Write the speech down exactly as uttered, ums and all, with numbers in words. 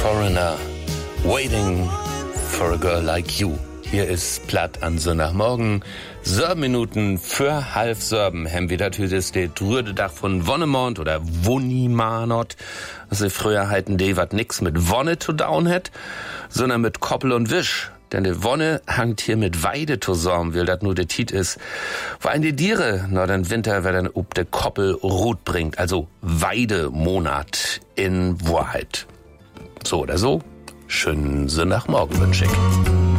Foreigner, waiting for a girl like you. Hier ist Platt an Sonntagmorgen. Sieben Minuten für halb sieben. Hem wieder tütes de drüde Dach von Wonnemond oder Wunnimanot. Also früher halten die wat nix mit Wonne zu down hat, sondern mit Koppel und Wisch. Denn die Wonne hangt hier mit Weide zusammen, weil das nur der Tiet ist. Vor allem die Diere, na den Winter, wer dann ob de Koppel Rot bringt. Also Weidemonat in Wahrheit. So oder so, schönen Sonntagmorgen wünsche ich.